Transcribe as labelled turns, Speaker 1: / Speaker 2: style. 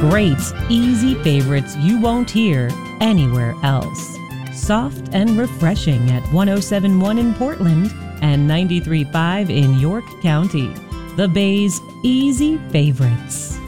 Speaker 1: great, easy favorites you won't hear anywhere else. Soft and refreshing at 107.1 in Portland and 93.5 in York County. The Bay's Easy Favorites.